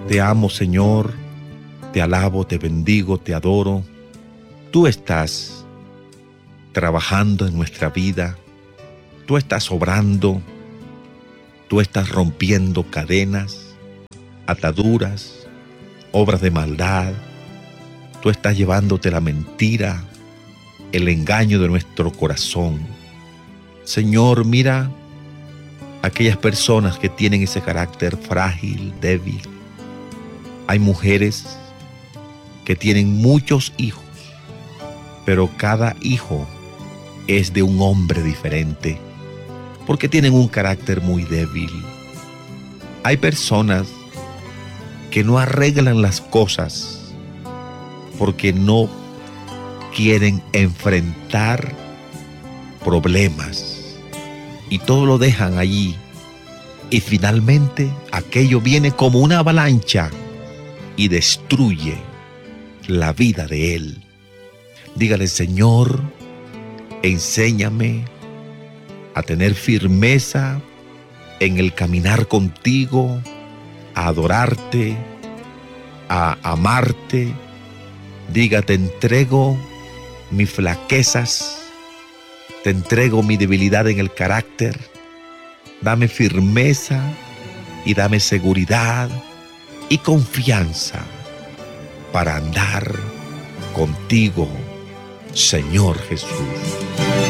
Te amo, Señor, te alabo, te bendigo, te adoro. Tú estás trabajando en nuestra vida, tú estás obrando, tú estás rompiendo cadenas, ataduras, obras de maldad. Tú estás llevándote la mentira, el engaño de nuestro corazón. Señor, mira aquellas personas que tienen ese carácter frágil, débil. Hay mujeres que tienen muchos hijos, pero cada hijo es de un hombre diferente, porque tienen un carácter muy débil. Hay personas que no arreglan las cosas porque no quieren enfrentar problemas y todo lo dejan allí, y finalmente aquello viene como una avalancha y destruye la vida de él. Dígale: Señor, enséñame a tener firmeza en el caminar contigo, a adorarte, a amarte. Diga: te entrego mis flaquezas, te entrego mi debilidad en el carácter. Dame firmeza y dame seguridad y confianza para andar contigo, Señor Jesús.